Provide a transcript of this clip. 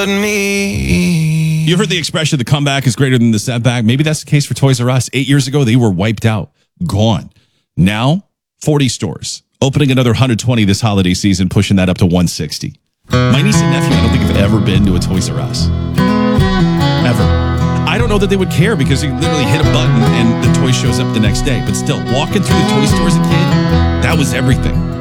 me. You heard the expression, the comeback is greater than the setback. Maybe that's the case for Toys R Us. 8 years ago, they were wiped out, gone. Now, 40 stores, opening another 120 this holiday season, pushing that up to 160. My niece and nephew, I don't think have ever been to a Toys R Us. Ever. I don't know that they would care because you literally hit a button and the toy shows up the next day. But still, walking through the toy store as a kid, that was everything.